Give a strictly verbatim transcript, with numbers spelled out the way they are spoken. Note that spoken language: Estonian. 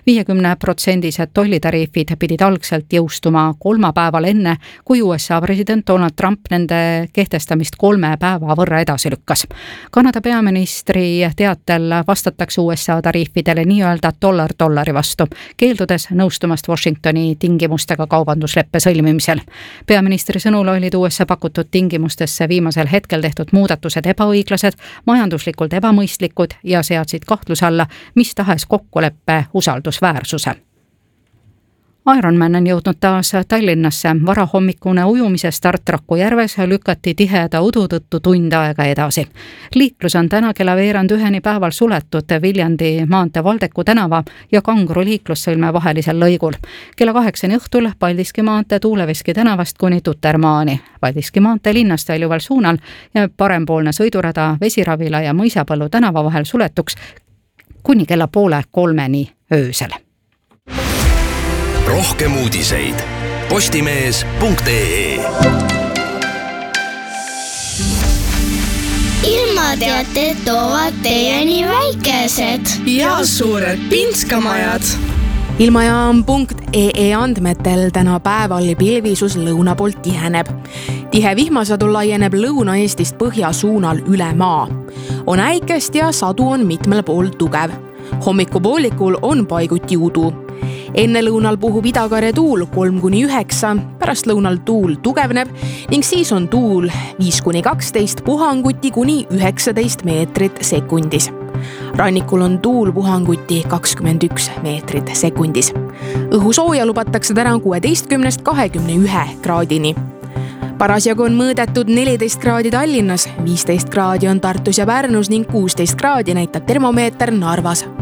viiekümne protsendised tollitariifid pidid algselt jõustuma kolmapäeval enne, kui U S A president Donald Trump nende kehtestamist kolme päeva võrra edasi lükkas. Kanada peaministri teatel vastatakse U S A tariifidele nii-öelda dollar dollari vastu, keeldudes nõustumast Washingtoni tingimustega kaubandusleppe sõlmimisel. Peaministri sõnul olid U S A pakutud tingimustesse viimasel hetkel tehtud muudatused ebaõiglased, majanduslikult ebamõistlikud ja seadsid kahtluse alla mis tahes kokkuleppe usaldusväärsuse. Ironman on jõudnud taas Tallinnasse. Varahommikune ujumise start Rakujärves lükati tiheda udu tõttu tund aega edasi. Liiklus on täna kella veerand üheni päeval suletud Viljandi maantee Valdeku tänava ja Kangro liiklussõlme vahelisel lõigul. Kella kaheksani õhtul Paldiski maantee Tuuleveski tänavast kuni Tutermaani. Paldiski maantee linnast väljuval suunal ja parempoolne sõidurada Vesiravila ja Mõisapõllu tänava vahel suletuks kuni kella poole kolmeni öösel. Rohkem uudiseid postimees punkt ee. Ilmateated toovad teieni väikesed ja suured pinskamajad. Ilmajaam punkt ee andmetel täna päeval pilvisus lõuna poolt tiheneb. Tihe vihmasadu laieneb Lõuna-Eestist põhja suunal üle maa. On äikest ja sadu on mitmel pool tugev. Hommikupoolikul on paiguti udu. Enne lõunal puhub idakarja tuul kolm kuni üheksa, pärast lõunal tuul tugevneb ning siis on tuul viis kuni kaksteist, puhanguti kuni üheksateist meetrit sekundis. Rannikul on tuul puhanguti kakskümmend üks meetrit sekundis. Õhusooja lubatakse täna kuueteistkümnest kahekümne ühe kraadini. Parasjagu on mõõdetud neliteist kraadi Tallinnas, viisteist kraadi on Tartus ja Pärnus ning kuusteist kraadi näitab termomeeter Narvas.